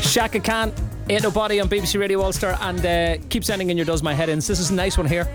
Shaka Khan, Ain't Nobody on BBC Radio Ulster, and keep sending in your Does My Head Ins. This is a nice one here.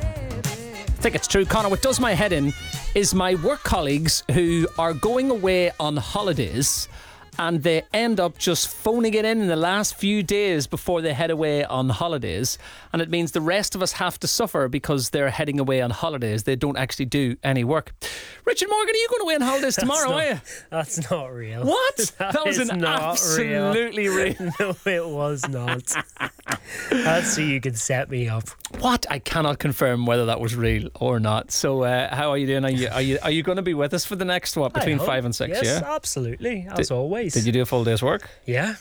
I think it's true. Connor, what does my head in is my work colleagues who are going away on holidays and they end up just phoning it in the last few days before they head away on holidays, and it means the rest of us have to suffer because they're heading away on holidays. They don't actually do any work. Richard Morgan, are you going away on holidays tomorrow, are you? That's not real. What? That was an absolutely real. No, it was not. That's so you could set me up. What? I cannot confirm whether that was real or not. So how are you doing? Are you going to be with us for the next, between 5 and 6? Yes, yeah, absolutely, as always. Did you do a full day's work? Yeah.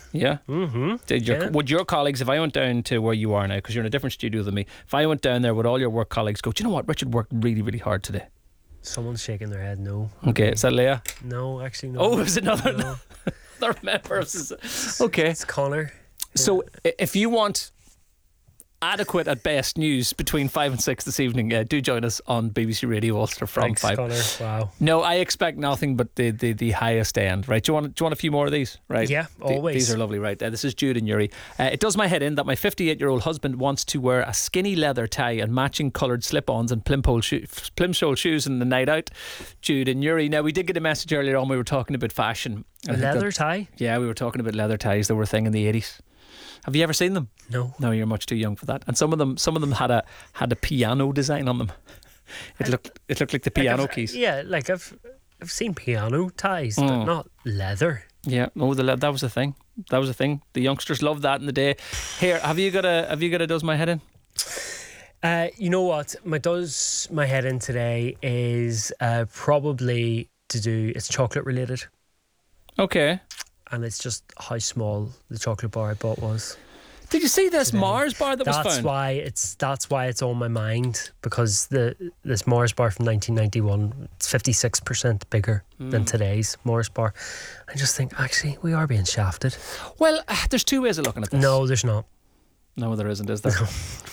Mm-hmm. Would your colleagues, if I went down to where you are now, because you're in a different studio than me, if I went down there, would all your work colleagues go, do you know what, Richard worked really, really hard today? Someone's shaking their head no. Okay, is that Leah? No, actually no. Oh, is it another? No. Another member. Okay. It's Connor. So if you want adequate at best news between 5 and 6 this evening, do join us on BBC Radio Ulster from Thanks, 5. Connor. Wow. No, I expect nothing but the highest end, right? Do you want a few more of these, right? Yeah, always. These are lovely, right? This is Jude and Yuri. It does my head in that my 58-year-old husband wants to wear a skinny leather tie and matching coloured slip-ons and plimsoll shoes in the night out. Jude and Yuri. Now, we did get a message earlier on. We were talking about fashion. A leather tie? Yeah, we were talking about leather ties. They were a thing in the 80s. Have you ever seen them? No. No, you're much too young for that. And some of them had a piano design on them. It looked like the piano keys. Yeah, like I've seen piano ties, but not leather. Yeah, no, that was a thing. That was a thing. The youngsters loved that in the day. Here, have you got a does my head in? You know what? My head in today is probably it's chocolate related. Okay. And it's just how small the chocolate bar I bought was. Did you see this Mars bar that was found? That's why it's on my mind, because this Mars bar from 1991, it's 56% bigger than today's Mars bar. I just think, actually, we are being shafted. Well, there's two ways of looking at this. No, there's not. No, there isn't, is there? No.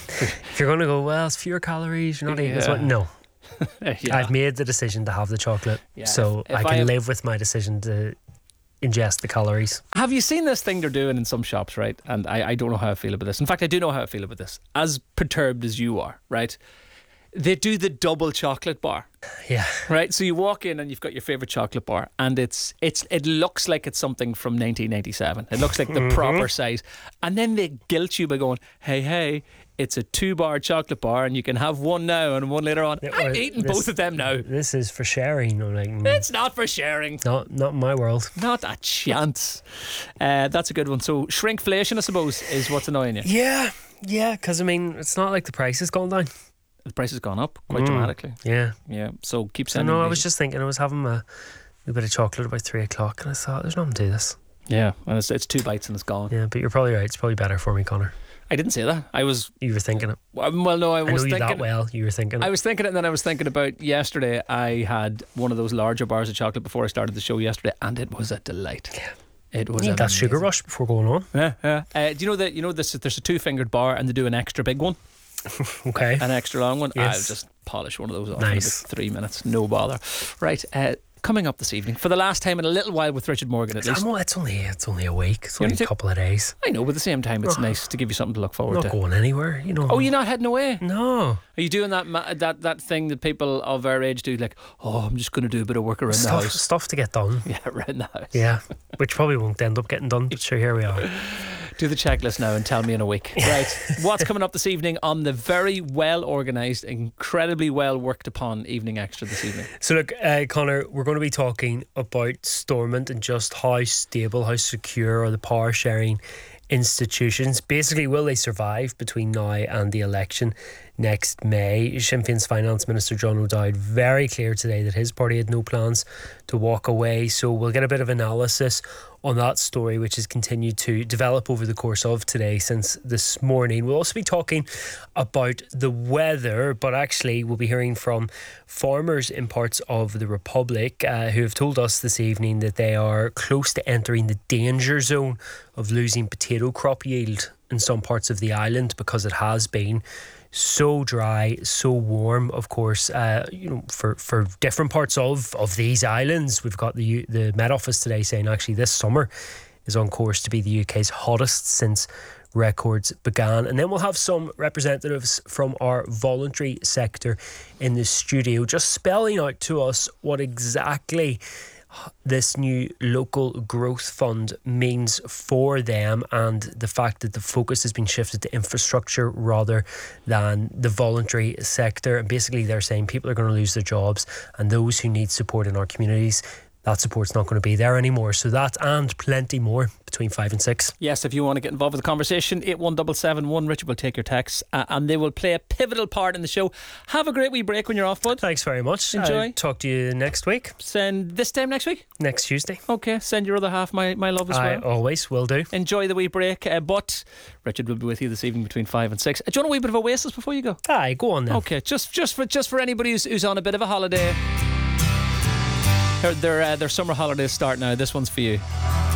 If you're going to go, well, it's fewer calories, you're not eating this one. No. Yeah. I've made the decision to have the chocolate, so if I can live with my decision to ingest the calories. Have you seen this thing they're doing in some shops, right? And I don't know how I feel about this. In fact, I do know how I feel about this. As perturbed as you are, right? They do the double chocolate bar. Yeah. Right? So you walk in and you've got your favourite chocolate bar, and it looks like it's something from 1997. It looks like the proper size. And then they guilt you by going, hey, it's a 2-bar chocolate bar and you can have one now and one later on. I'm eating both of them now. This is for sharing. I'm like, it's not for sharing. Not in my world. Not a chance. That's a good one. So shrinkflation, I suppose, is what's annoying you. Yeah, because I mean, it's not like the price has gone down. The price has gone up quite dramatically. Yeah. So keep sending. I was just thinking, I was having a bit of chocolate about 3 o'clock, and I thought, there's nothing to this. Yeah, and it's 2 bites and it's gone. Yeah, but you're probably right. It's probably better for me, Connor. I didn't say that. You were thinking it. Well, no, I was thinking. I know you that well. You were thinking it. I was thinking it, and then I was thinking about yesterday. I had one of those larger bars of chocolate before I started the show yesterday, and it was a delight. Yeah. It was. You need that sugar rush before going on. Yeah. Do you know that? You know this. There's a 2-fingered bar, and they do an extra big one. Okay. An extra long one. Yes. I'll just polish one of those off nice. in about 3 minutes. No bother. Right. Coming up this evening for the last time in a little while with Richard Morgan, at least. It's only a week. It's only a couple of days. I know, but at the same time, it's nice to give you something to look forward to. Not going anywhere, you know. Oh, you're not heading away? No. Are you doing that thing that people of our age do? Like, I'm just going to do a bit of work around the house. Stuff to get done. Yeah, around the house. Yeah, which probably won't end up getting done. But sure, here we are. Do the checklist now and tell me in a week. Right. What's coming up this evening on the very well organised, incredibly well worked upon Evening Extra this evening? So look, Connor, we're going to be talking about Stormont and just how stable, how secure are the power sharing institutions. Basically, will they survive between now and the election next May? Sinn Féin's Finance Minister John O'Dowd very clear today that his party had no plans to walk away, so we'll get a bit of analysis on that story, which has continued to develop over the course of today since this morning. We'll also be talking about the weather, but actually we'll be hearing from farmers in parts of the Republic who have told us this evening that they are close to entering the danger zone of losing potato crop yield in some parts of the island because it has been so dry, so warm. Of course, for different parts of these islands, we've got the Met Office today saying actually this summer is on course to be the UK's hottest since records began. And then we'll have some representatives from our voluntary sector in the studio just spelling out to us what exactly this new local growth fund means for them, and the fact that the focus has been shifted to infrastructure rather than the voluntary sector. And basically they're saying people are going to lose their jobs, and those who need support in our communities, that support's not going to be there anymore. So that and plenty more between 5 and 6. Yes, if you want to get involved with the conversation, 81771, Richard will take your texts and they will play a pivotal part in the show. Have a great wee break when you're off, bud. Thanks very much. Enjoy. I'll talk to you next week. Send this time next week? Next Tuesday. Okay, send your other half my love as well. I always will do. Enjoy the wee break, but Richard will be with you this evening between 5 and 6. Do you want a wee bit of Oasis before you go? Aye, go on then. Okay, just for anybody who's on a bit of a holiday. Their summer holidays start now. This one's for you.